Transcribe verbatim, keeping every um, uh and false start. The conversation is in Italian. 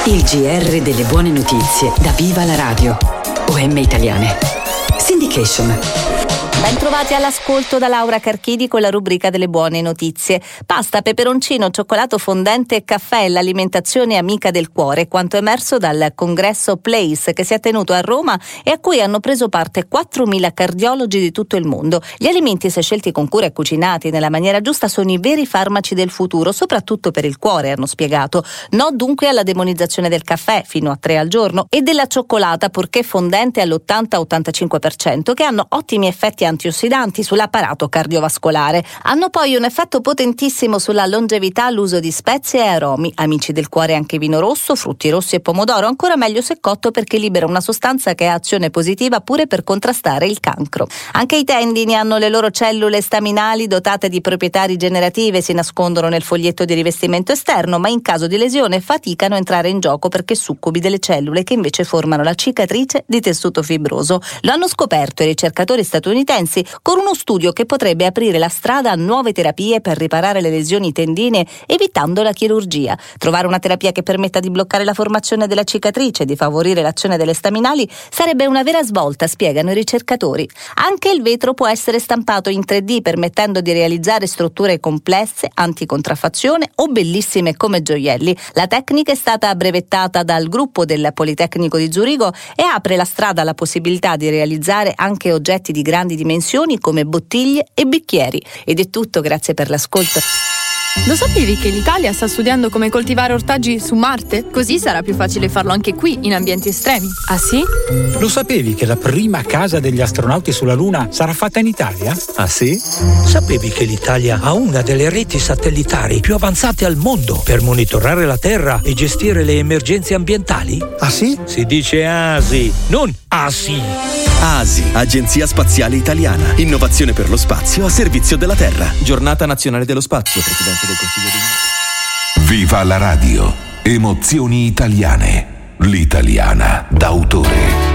Il G R delle buone notizie da Viva la Radio. O M Italiane. Syndication. Bentrovati all'ascolto da Laura Carchidi con la rubrica delle buone notizie. Pasta, peperoncino, cioccolato fondente e caffè, l'alimentazione amica del cuore, quanto emerso dal congresso Place che si è tenuto a Roma e a cui hanno preso parte quattromila cardiologi di tutto il mondo. Gli alimenti, se scelti con cura e cucinati nella maniera giusta, sono i veri farmaci del futuro, soprattutto per il cuore, hanno spiegato. No dunque alla demonizzazione del caffè, fino a tre al giorno, e della cioccolata, purché fondente all'ottanta ottantacinque per cento, che hanno ottimi effetti antiossidanti sull'apparato cardiovascolare. Hanno poi un effetto potentissimo sulla longevità l'uso di spezie e aromi. Amici del cuore anche vino rosso, frutti rossi e pomodoro, ancora meglio se cotto perché libera una sostanza che ha azione positiva pure per contrastare il cancro. Anche i tendini hanno le loro cellule staminali dotate di proprietà rigenerative, si nascondono nel foglietto di rivestimento esterno, ma in caso di lesione faticano a entrare in gioco perché succubi delle cellule che invece formano la cicatrice di tessuto fibroso. Lo hanno scoperto i ricercatori statunitensi con uno studio che potrebbe aprire la strada a nuove terapie per riparare le lesioni tendinee evitando la chirurgia. Trovare una terapia che permetta di bloccare la formazione della cicatrice e di favorire l'azione delle staminali sarebbe una vera svolta, spiegano i ricercatori. Anche il vetro può essere stampato in tre D permettendo di realizzare strutture complesse, anticontraffazione o bellissime come gioielli. La tecnica è stata brevettata dal gruppo del Politecnico di Zurigo e apre la strada alla possibilità di realizzare anche oggetti di grandi dimensioni come bottiglie e bicchieri. Ed è tutto, grazie per l'ascolto. Lo sapevi che l'Italia sta studiando come coltivare ortaggi su Marte? Così sarà più facile farlo anche qui, in ambienti estremi. Ah sì? Lo sapevi che la prima casa degli astronauti sulla Luna sarà fatta in Italia? Ah sì? Sapevi che l'Italia ha una delle reti satellitari più avanzate al mondo per monitorare la Terra e gestire le emergenze ambientali? Ah sì? Si dice A S I, non A S I. A S I, Agenzia Spaziale Italiana. Innovazione per lo spazio a servizio della Terra. Giornata Nazionale dello Spazio, Presidente del Consiglio dei... Viva la radio. Emozioni italiane. L'italiana d'autore.